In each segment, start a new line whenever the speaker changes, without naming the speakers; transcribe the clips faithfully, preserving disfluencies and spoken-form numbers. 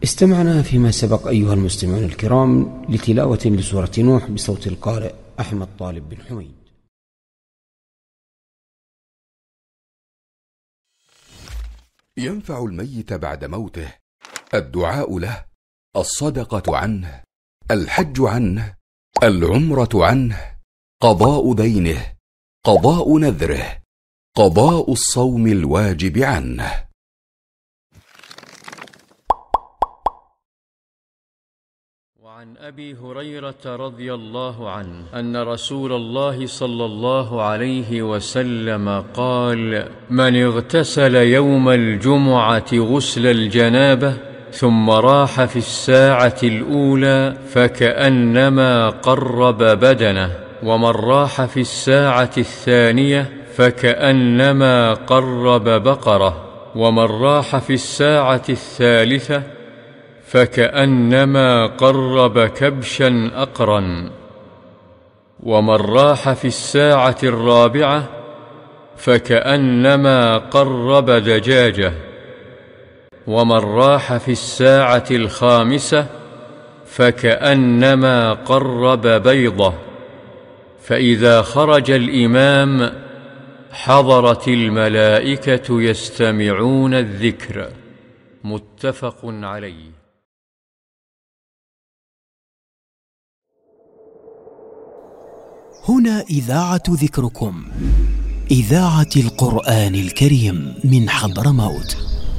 استمعنا فيما سبق أيها المستمعون الكرام لتلاوة لسورة نوح بصوت القارئ أحمد طالب بن حميد.
ينفع الميت بعد موته الدعاء له، الصدقة عنه، الحج عنه، العمرة عنه، قضاء دينه، قضاء نذره، قضاء الصوم الواجب عنه.
وعن أبي هريرة رضي الله عنه أن رسول الله صلى الله عليه وسلم قال: من اغتسل يوم الجمعة غسل الجنابة ثم راح في الساعة الأولى فكأنما قرب بدنه، ومن راح في الساعة الثانية فكأنما قرب بقرة، ومن راح في الساعة الثالثة فكأنما قرب كبشا أقرا، ومن راح في الساعة الرابعة فكأنما قرب دجاجة، ومن راح في الساعة الخامسة فكأنما قرب بيضة. فإذا خرج الإمام حضرت الملائكة يستمعون الذكر. متفق عليه.
هنا إذاعة ذكركم، إذاعة القرآن الكريم من حضرموت،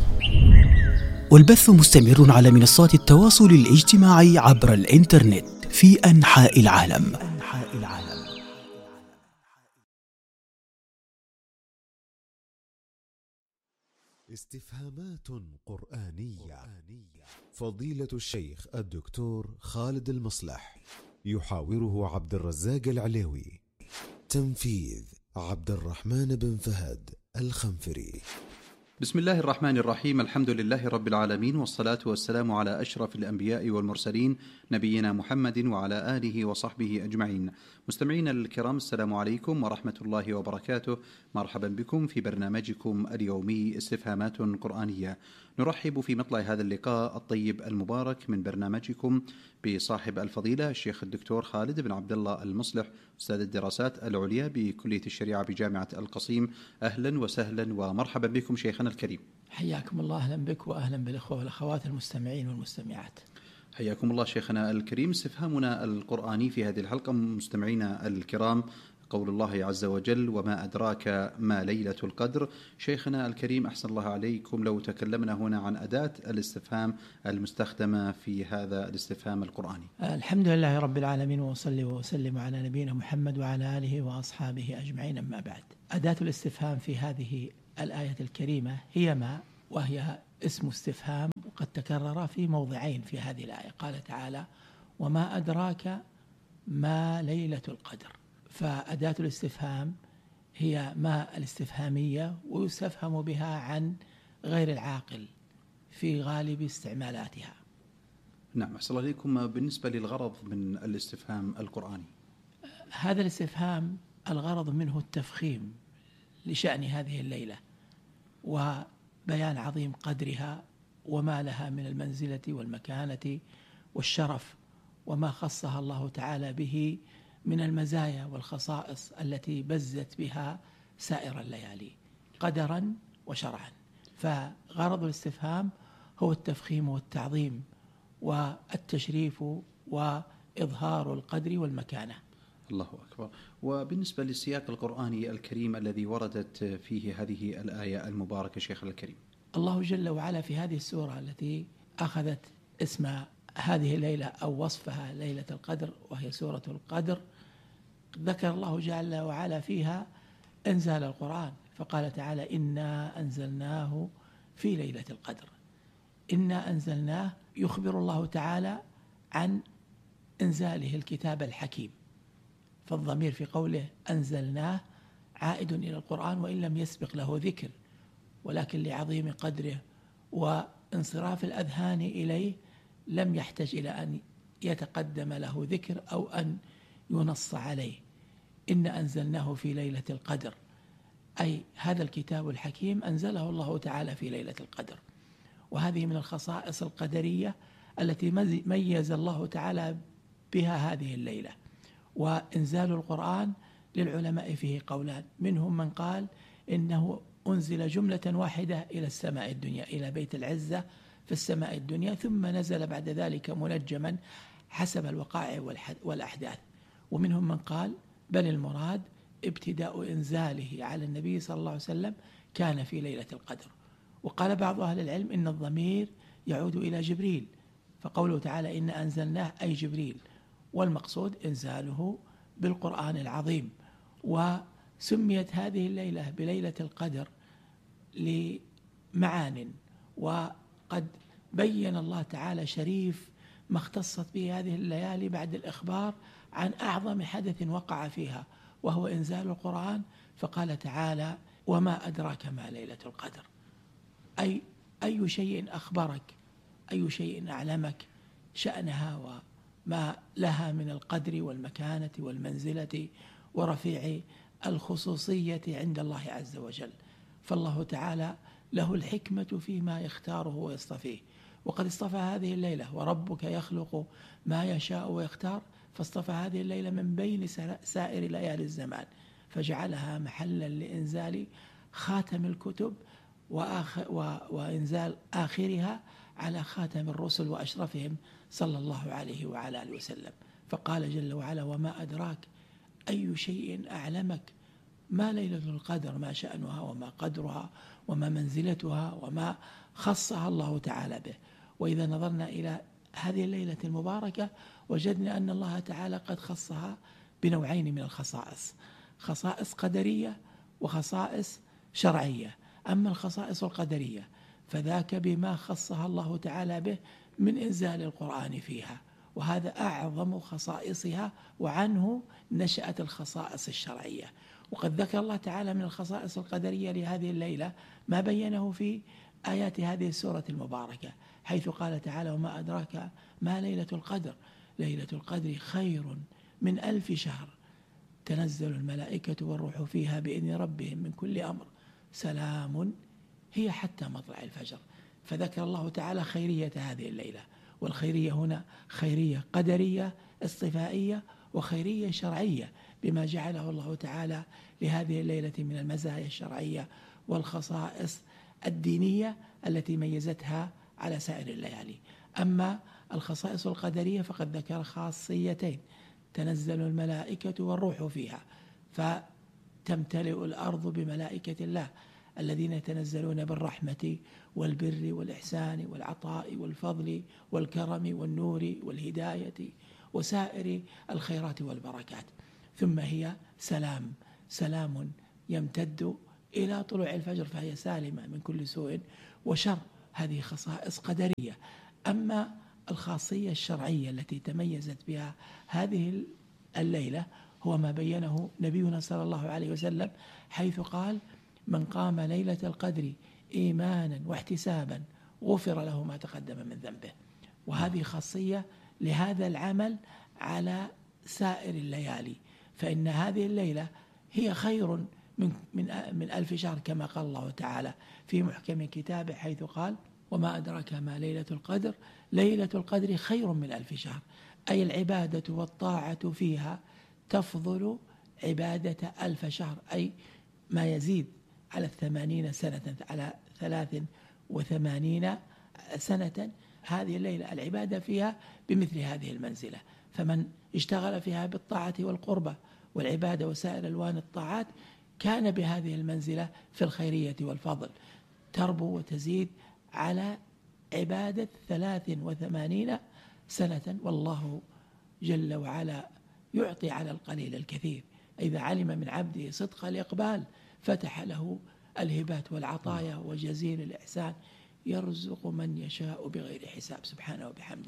والبث مستمر على منصات التواصل الاجتماعي عبر الإنترنت في أنحاء العالم.
استفهامات قرآنية. فضيلة الشيخ الدكتور خالد المصلح، يحاوره عبد الرزاق العليوي. تنفيذ عبد الرحمن بن فهد الخنفري.
بسم الله الرحمن الرحيم. الحمد لله رب العالمين، والصلاة والسلام على أشرف الأنبياء والمرسلين، نبينا محمد وعلى آله وصحبه أجمعين. مستمعين الكرام، السلام عليكم ورحمة الله وبركاته. مرحبا بكم في برنامجكم اليومي استفهامات قرآنية. نرحب في مطلع هذا اللقاء الطيب المبارك من برنامجكم بصاحب الفضيلة الشيخ الدكتور خالد بن عبد الله المصلح، أستاذ الدراسات العليا بكلية الشريعة بجامعة القصيم. أهلا وسهلا ومرحبا بكم شيخنا الكريم.
حياكم الله. أهلا بك وأهلا بالإخوة والأخوات المستمعين والمستمعات.
حياكم الله شيخنا الكريم. استفهامنا القرآني في هذه الحلقة مستمعينا الكرام قول الله عز وجل: وما أدراك ما ليلة القدر. شيخنا الكريم أحسن الله عليكم، لو تكلمنا هنا عن أداة الاستفهام المستخدمة في هذا الاستفهام القرآني.
الحمد لله رب العالمين، وصلي وسلم على نبينا محمد وعلى آله وأصحابه أجمعين. أما بعد، أداة الاستفهام في هذه الآية الكريمة هي ما، وهي اسم استفهام وقد تكرر في موضعين في هذه الآية. قال تعالى: وما أدراك ما ليلة القدر. فأداة الاستفهام هي ما الاستفهامية، ويستفهم بها عن غير العاقل في غالب استعمالاتها.
نعم، أحسن الله عليكم. بالنسبة للغرض من الاستفهام القرآني،
هذا الاستفهام الغرض منه التفخيم لشأن هذه الليلة وبيان عظيم قدرها وما لها من المنزلة والمكانة والشرف، وما خصها الله تعالى به من المزايا والخصائص التي بزت بها سائر الليالي قدرا وشرعا. فغرض الاستفهام هو التفخيم والتعظيم والتشريف وإظهار القدر والمكانة.
الله أكبر. وبالنسبة للسياق القرآني الكريم الذي وردت فيه هذه الآية المباركة شيخ الكريم،
الله جل وعلا في هذه السورة التي أخذت اسم هذه الليلة أو وصفها ليلة القدر وهي سورة القدر، ذكر الله جل وعلا فيها إنزال القرآن، فقال تعالى: إنا أنزلناه في ليلة القدر. إنا أنزلناه يخبر الله تعالى عن إنزاله الكتاب الحكيم، فالضمير في قوله أنزلناه عائد إلى القرآن وإن لم يسبق له ذكر، ولكن لعظيم قدره وانصراف الأذهان إليه لم يحتج إلى أن يتقدم له ذكر أو أن ينص عليه. إن أنزلناه في ليلة القدر، أي هذا الكتاب الحكيم أنزله الله تعالى في ليلة القدر. وهذه من الخصائص القدرية التي ميز الله تعالى بها هذه الليلة. وإنزال القرآن للعلماء فيه قولان، منهم من قال إنه أنزل جملة واحدة إلى السماء الدنيا، إلى بيت العزة في السماء الدنيا، ثم نزل بعد ذلك منجما حسب الوقائع والأحداث. ومنهم من قال بل المراد ابتداء إنزاله على النبي صلى الله عليه وسلم كان في ليلة القدر. وقال بعض أهل العلم إن الضمير يعود إلى جبريل، فقوله تعالى إن أنزلناه أي جبريل، والمقصود إنزاله بالقرآن العظيم. وسميت هذه الليلة بليلة القدر لمعان، وقد بين الله تعالى شريف ما اختصت به هذه الليالي بعد الإخبار عن أعظم حدث وقع فيها وهو إنزال القرآن، فقال تعالى وما أدراك ما ليلة القدر، أي أي شيء أخبرك، أي شيء أعلمك شأنها وما لها من القدر والمكانة والمنزلة ورفيع الخصوصية عند الله عز وجل. فالله تعالى له الحكمة فيما يختاره ويصطفيه، وقد اصطفى هذه الليلة وربك يخلق ما يشاء ويختار، فاصطفى هذه الليلة من بين سائر ليالي الزمان فجعلها محلا لإنزال خاتم الكتب وآخر وإنزال آخرها على خاتم الرسل وأشرفهم صلى الله عليه وعلى آله وسلم. فقال جل وعلا وما أدراك أي شيء أعلمك ما ليلة القدر، ما شأنها وما قدرها وما منزلتها وما خصها الله تعالى به. وإذا نظرنا إلى هذه الليلة المباركة وجدنا أن الله تعالى قد خصها بنوعين من الخصائص، خصائص قدرية وخصائص شرعية. أما الخصائص القدرية فذاك بما خصها الله تعالى به من إنزال القرآن فيها، وهذا أعظم خصائصها، وعنه نشأت الخصائص الشرعية. وقد ذكر الله تعالى من الخصائص القدرية لهذه الليلة ما بينه في آيات هذه السورة المباركة، حيث قال تعالى وما أدراك ما ليلة القدر، ليلة القدر خير من ألف شهر تنزل الملائكة والروح فيها بإذن ربهم من كل أمر سلام هي حتى مطلع الفجر. فذكر الله تعالى خيرية هذه الليلة، والخيرية هنا خيرية قدرية اصطفائية وخيرية شرعية بما جعله الله تعالى لهذه الليلة من المزايا الشرعية والخصائص الدينية التي ميزتها على سائر الليالي. أما الخصائص القدرية فقد ذكر خاصيتين، تنزل الملائكة والروح فيها، فتمتلئ الأرض بملائكة الله الذين يتنزلون بالرحمة والبر والإحسان والعطاء والفضل والكرم والنور والهداية وسائر الخيرات والبركات. ثم هي سلام، سلام يمتد إلى طلوع الفجر، فهي سالمة من كل سوء وشر. هذه خصائص قدرية. أما الخاصية الشرعية التي تميزت بها هذه الليلة هو ما بينه نبينا صلى الله عليه وسلم، حيث قال من قام ليلة القدر إيمانا واحتسابا غفر له ما تقدم من ذنبه. وهذه خاصية لهذا العمل على سائر الليالي، فإن هذه الليلة هي خير من من من ألف شهر كما قال الله تعالى في محكم كتابه، حيث قال وما أدراك ما ليلة القدر، ليلة القدر خير من ألف شهر، أي العبادة والطاعة فيها تفضل عبادة ألف شهر، أي ما يزيد على الثمانين سنة، على ثلاث وثمانين سنة. هذه الليلة العبادة فيها بمثل هذه المنزلة، فمن اشتغل فيها بالطاعة والقربة والعبادة وسائر ألوان الطاعات كان بهذه المنزلة في الخيرية والفضل، تربو وتزيد على عبادة ثلاث وثمانين سنة. والله جل وعلا يعطي على القليل الكثير، إذا علم من عبده صدق الإقبال فتح له الهبات والعطايا وجزيل الإحسان، يرزق من يشاء بغير حساب سبحانه وبحمده.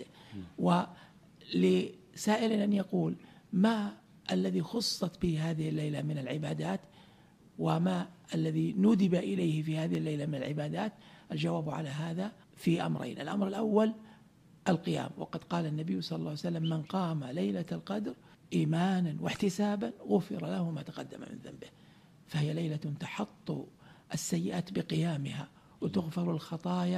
ولسائل أن يقول ما الذي خصت به هذه الليلة من العبادات وما الذي ندب إليه في هذه الليلة من العبادات، الجواب على هذا في أمرين. الأمر الأول القيام، وقد قال النبي صلى الله عليه وسلم من قام ليلة القدر إيمانا واحتسابا غفر له ما تقدم من ذنبه. فهي ليلة تحط السيئات بقيامها وتغفر الخطايا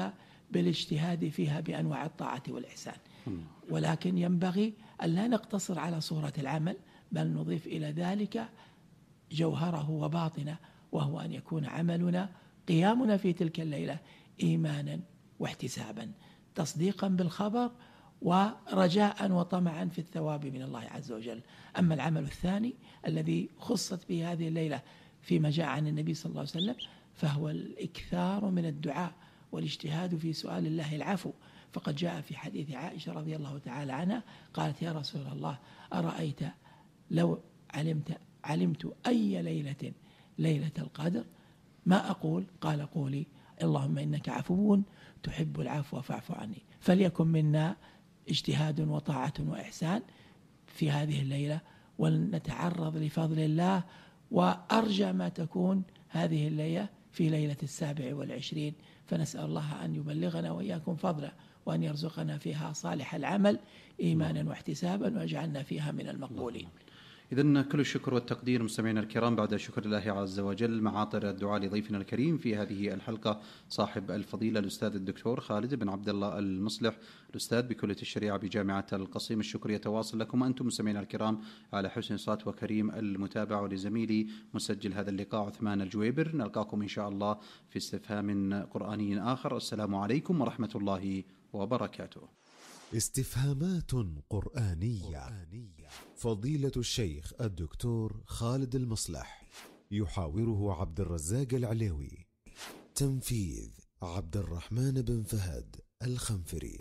بالاجتهاد فيها بأنواع الطاعة والإحسان، ولكن ينبغي أن لا نقتصر على صورة العمل، بل نضيف إلى ذلك جوهره وباطنه، وهو أن يكون عملنا قيامنا في تلك الليلة إيمانا واحتسابا، تصديقا بالخبر ورجاء وطمعا في الثواب من الله عز وجل. أما العمل الثاني الذي خصت به هذه الليلة فيما جاء عن النبي صلى الله عليه وسلم فهو الإكثار من الدعاء والاجتهاد في سؤال الله العفو، فقد جاء في حديث عائشة رضي الله تعالى عنها قالت: يا رسول الله أرأيت لو علمت علمت أي ليلة ليلة القدر ما أقول؟ قال: قولي اللهم إنك عفو تحب العفو فاعف عني. فليكن منا اجتهاد وطاعة وإحسان في هذه الليلة، ولنتعرض لفضل الله، وأرجى ما تكون هذه الليلة في ليلة السابع والعشرين، فنسأل الله أن يبلغنا وإياكم فضله، وأن يرزقنا فيها صالح العمل إيمانا واحتسابا، ويجعلنا فيها من المقبولين.
إذن كل الشكر والتقدير مستمعينا الكرام بعد شكر الله عز وجل، معاطر الدعاء لضيفنا الكريم في هذه الحلقة صاحب الفضيلة الأستاذ الدكتور خالد بن عبد الله المصلح، الأستاذ بكلية الشريعة بجامعة القصيم. الشكر يتواصل لكم أنتم مستمعينا الكرام على حسن صوت وكريم المتابعة، ولزميلي مسجل هذا اللقاء عثمان الجويبر. نلقاكم إن شاء الله في استفهام قرآني آخر. السلام عليكم ورحمة الله وبركاته.
استفهامات قرآنية. فضيلة الشيخ الدكتور خالد المصلح، يحاوره عبد الرزاق العليوي. تنفيذ عبد الرحمن بن فهد الخنفري.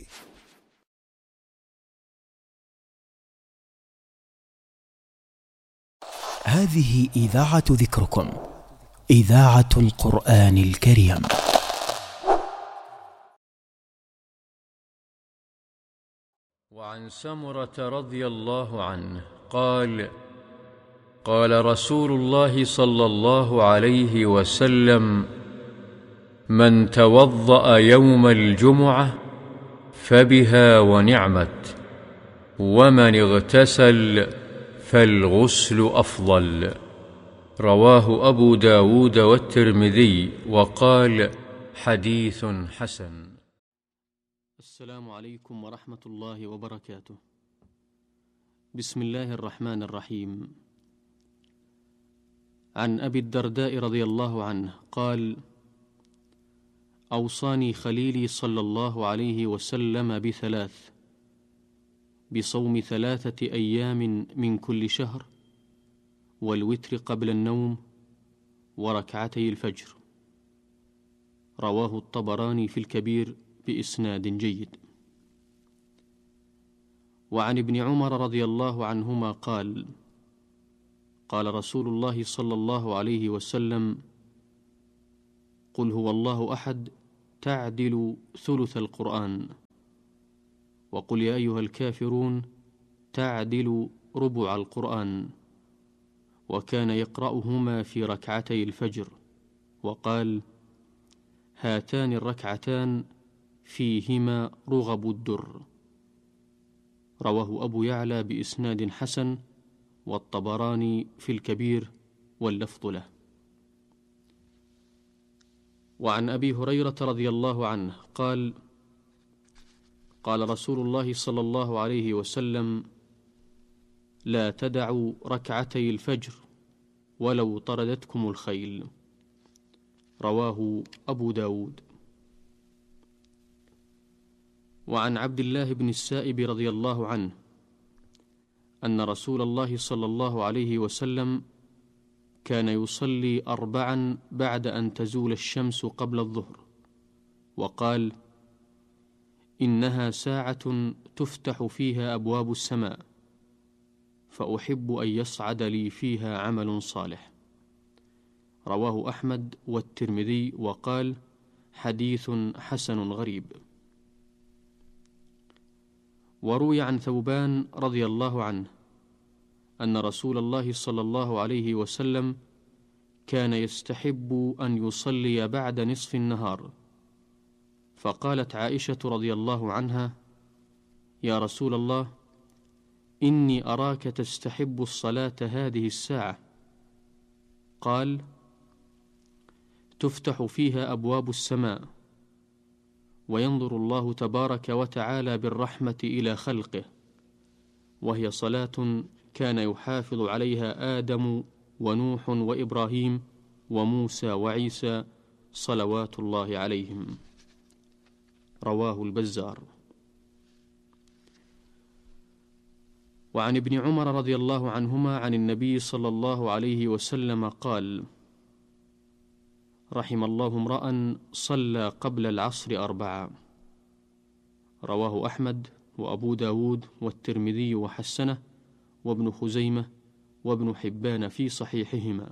هذه إذاعة ذكركم، إذاعة القرآن الكريم.
وعن سمرة رضي الله عنه قال: قال رسول الله صلى الله عليه وسلم: من توضأ يوم الجمعة فبها ونعمت، ومن اغتسل فالغسل أفضل. رواه أبو داود والترمذي، وقال: حديث حسن.
السلام عليكم ورحمة الله وبركاته. بسم الله الرحمن الرحيم. عن أبي الدرداء رضي الله عنه قال: أوصاني خليلي صلى الله عليه وسلم بثلاث: بصوم ثلاثة أيام من كل شهر، والوتر قبل النوم، وركعتي الفجر. رواه الطبراني في الكبير بإسناد جيد. وعن ابن عمر رضي الله عنهما قال: قال رسول الله صلى الله عليه وسلم: قل هو الله أحد تعدل ثلث القرآن، وقل يا أيها الكافرون تعدل ربع القرآن. وكان يقرأهما في ركعتي الفجر، وقال: هاتان الركعتان فيهما رغب الدر. رواه أبو يعلى بإسناد حسن، والطبراني في الكبير، واللفظ له. وعن أبي هريرة رضي الله عنه قال: قال رسول الله صلى الله عليه وسلم: لا تدعوا ركعتي الفجر ولو طردتكم الخيل. رواه أبو داود. وعن عبد الله بن السائب رضي الله عنه أن رسول الله صلى الله عليه وسلم كان يصلي أربعا بعد أن تزول الشمس قبل الظهر، وقال: إنها ساعة تفتح فيها أبواب السماء، فأحب أن يصعد لي فيها عمل صالح. رواه أحمد والترمذي، وقال: حديث حسن غريب. وروي عن ثوبان رضي الله عنه أن رسول الله صلى الله عليه وسلم كان يستحب أن يصلي بعد نصف النهار، فقالت عائشة رضي الله عنها: يا رسول الله، إني أراك تستحب الصلاة هذه الساعة. قال: تفتح فيها أبواب السماء، وينظر الله تبارك وتعالى بالرحمة إلى خلقه، وهي صلاة كان يحافظ عليها آدم ونوح وإبراهيم وموسى وعيسى صلوات الله عليهم. رواه البزار. وعن ابن عمر رضي الله عنهما عن النبي صلى الله عليه وسلم قال: رحم الله امرأ صلى قبل العصر أربعة. رواه أحمد وأبو داود والترمذي وحسنه وابن خزيمة وابن حبان في صحيحهما.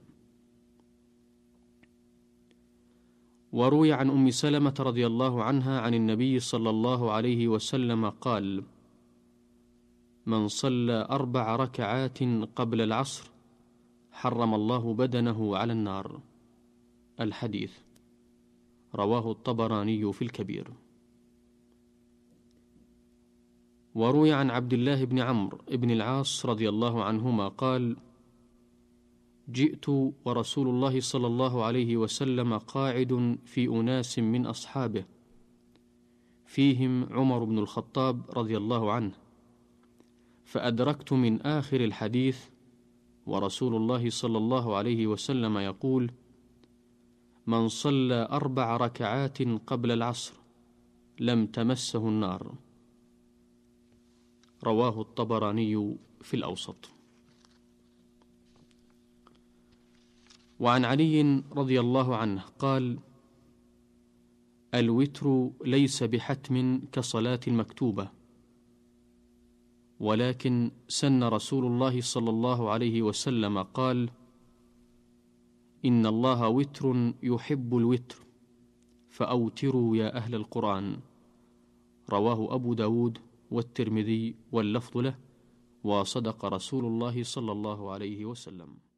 وروي عن أم سلمة رضي الله عنها عن النبي صلى الله عليه وسلم قال: من صلى أربع ركعات قبل العصر حرم الله بدنه على النار. الحديث. رواه الطبراني في الكبير. وروي عن عبد الله بن عمرو بن العاص رضي الله عنهما قال: جئت ورسول الله صلى الله عليه وسلم قاعد في أناس من أصحابه، فيهم عمر بن الخطاب رضي الله عنه، فأدركت من آخر الحديث ورسول الله صلى الله عليه وسلم يقول: من صلى أربع ركعات قبل العصر لم تمسه النار. رواه الطبراني في الأوسط. وعن علي رضي الله عنه قال: الوتر ليس بحتم كصلاة المكتوبة، ولكن سن رسول الله صلى الله عليه وسلم قال: إن الله وتر يحب الوتر فأوتروا يا أهل القرآن. رواه أبو داود والترمذي واللفظ له، وصدق رسول الله صلى الله عليه وسلم.